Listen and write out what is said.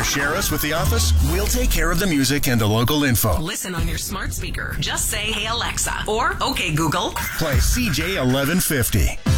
share us with the office? We'll take care of the music and the local info. Listen on your smart speaker. Just say, "Hey Alexa," or "Okay Google." Play CJ 1150.